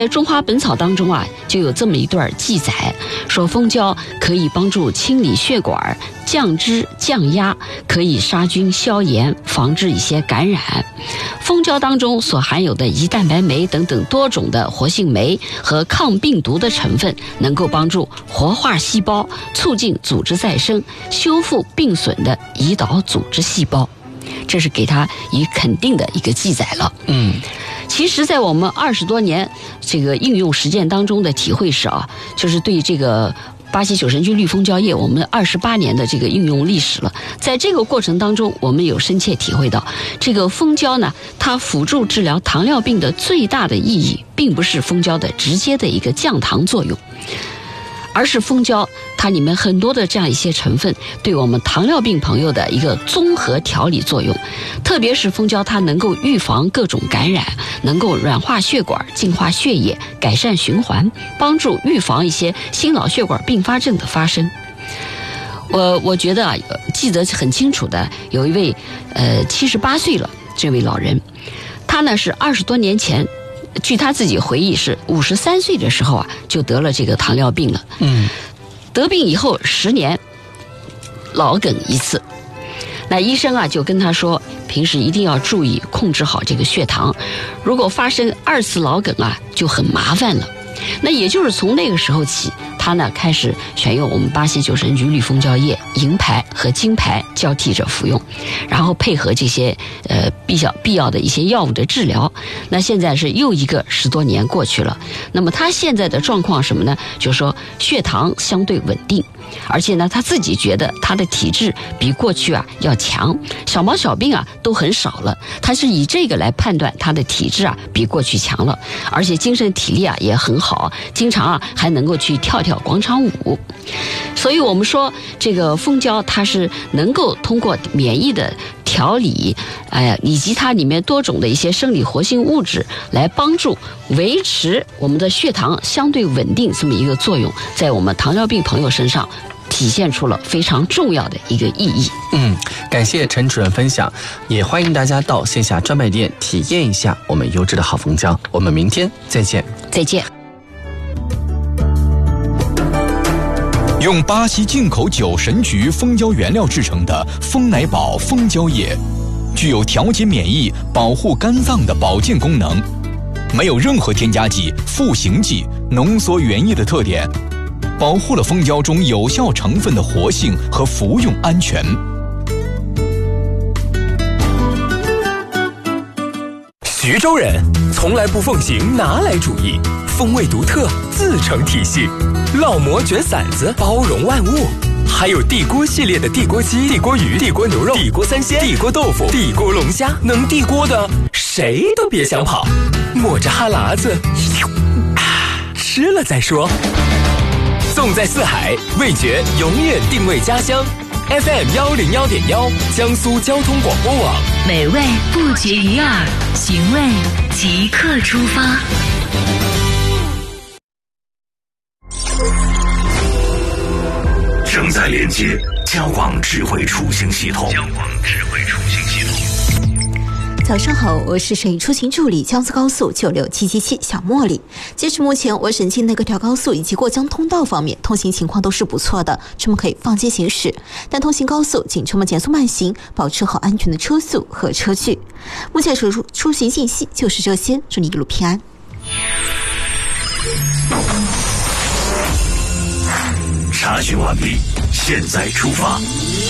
在《中华本草》当中啊，就有这么一段记载，说蜂胶可以帮助清理血管、降脂降压，可以杀菌消炎，防治一些感染。蜂胶当中所含有的胰蛋白酶等等多种的活性酶和抗病毒的成分，能够帮助活化细胞，促进组织再生，修复病损的胰岛组织细胞。这是给他以肯定的一个记载了。其实在我们20多年这个应用实践当中的体会是啊，就是对这个巴西9神菌绿蜂胶液我们28年的这个应用历史了。在这个过程当中，我们有深切体会到，这个蜂胶呢，它辅助治疗糖尿病的最大的意义，并不是蜂胶的直接的一个降糖作用，而是蜂胶它里面很多的这样一些成分对我们糖尿病朋友的一个综合调理作用。特别是蜂胶它能够预防各种感染，能够软化血管、净化血液、改善循环，帮助预防一些心脑血管并发症的发生。我觉得啊，记得很清楚的有一位78岁了这位老人，他呢是20多年前，据他自己回忆是53岁的时候啊，就得了这个糖尿病了。得病以后10年老梗一次，那医生啊就跟他说，平时一定要注意控制好这个血糖，如果发生2次老梗啊就很麻烦了。那也就是从那个时候起，他呢开始选用我们巴西9神菌绿蜂胶液，银牌和金牌交替着服用，然后配合这些必要的一些药物的治疗。那现在是又一个10多年过去了，那么他现在的状况什么呢？就是说血糖相对稳定，而且呢他自己觉得他的体质比过去啊要强，小毛小病啊都很少了。他是以这个来判断他的体质啊比过去强了，而且精神体力啊也很好，经常啊还能够去跳广场舞。所以我们说这个蜂胶它是能够通过免疫的调理，以及它里面多种的一些生理活性物质来帮助维持我们的血糖相对稳定这么一个作用，在我们糖尿病朋友身上体现出了非常重要的一个意义。 感谢陈主任分享，也欢迎大家到线下专卖店体验一下我们优质的好蜂胶。我们明天再见。 再见。 用巴西进口9神菊蜂胶原料制成的蜂奶宝蜂胶液，具有调节免疫、保护肝脏的保健功能，没有任何添加剂、赋形剂、浓缩原液的特点，保护了蜂胶中有效成分的活性和服用安全。 徐州人从来不奉行拿来主义，风味独特，自成体系。烙馍卷馓子，包容万物。还有地锅系列的地锅鸡、地锅鱼、地锅牛肉、地锅三鲜、地锅豆腐、地锅龙虾，能地锅的谁都别想跑。抹着哈喇子，吃了再说。纵在四海，味觉永远定位家乡。FM 101.1，江苏交通广播网。 美味不绝于耳，寻味即刻出发。 正在连接交广智慧出行系统。 早上好，我是省出行助理江苏高速96777小茉莉。截至目前，我省境内各条高速以及过江通道方面通行情况都是不错的，车们可以放心行驶。但通行高速，请车们减速慢行，保持好安全的车速和车距。目前出行信息就是这些，祝你一路平安。 查询完毕，现在出发。